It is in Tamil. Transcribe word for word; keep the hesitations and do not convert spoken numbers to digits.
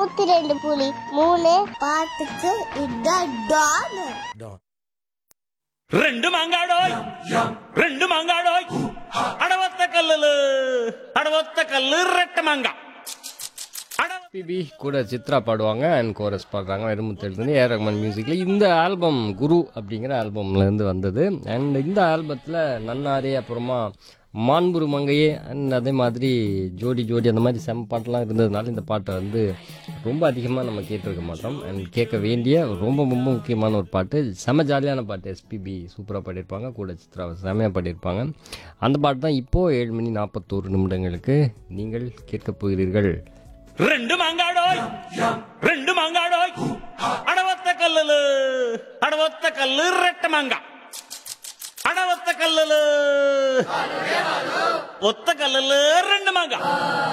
நூத்தி ரெண்டு புலி மூணு பாட்டுக்கு இதான் டான். ரெண்டு மாங்காடோய் ரெண்டு மாங்காடோய் அடவத்த கல்லுல அடவத்த கல்லு ரெட்ட மாங்கா. பிபி கூட சித்ரா பாடுவாங்க அண்ட் கோரஸ் பாடுறாங்க. வைரமுத்து ஏ ரஹ்மான் மியூசிக்கில் இந்த ஆல்பம் குரு அப்படிங்கிற ஆல்பம்லேருந்து வந்தது. அண்ட் இந்த ஆல்பத்தில் நன்னாரே, அப்புறமா மாண்புரு மங்கையே, அண்ட் அதே மாதிரி ஜோடி ஜோடி அந்த மாதிரி செம் பாட்டெலாம் இருந்ததுனால இந்த பாட்டை வந்து ரொம்ப அதிகமாக நம்ம கேட்டிருக்க மாட்டோம். அண்ட் கேட்க வேண்டிய ரொம்ப ரொம்ப முக்கியமான ஒரு பாட்டு, செம ஜாலியான பாட்டு. எஸ்பிபி சூப்பராக பாடியிருப்பாங்க, கூட சித்ரா செமையாக பாடியிருப்பாங்க. அந்த பாட்டு தான் இப்போது ஏழு மணி நாற்பத்தோரு நிமிடங்களுக்கு நீங்கள் கேட்கப் போகிறீர்கள். ரெண்டு மாங்காடோய் ரெண்டு மாங்காடோய் அடவத்த கல்லுல அடவத்த கல்லு ரெட்ட மாங்கா. அடவத்த கல்லுல ஒத்த கல்லுல ரெண்டு மாங்கா.